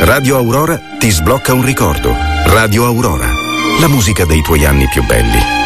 Radio Aurora ti sblocca un ricordo. Radio Aurora, la musica dei tuoi anni più belli.